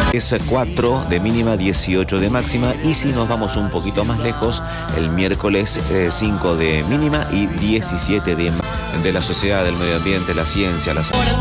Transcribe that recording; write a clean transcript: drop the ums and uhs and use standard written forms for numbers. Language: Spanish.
Es 4 de mínima, 18 de máxima. Y si nos vamos un poquito más lejos, el miércoles 5 de mínima y 17 de máxima. De la sociedad, del medio ambiente, la ciencia, la salud.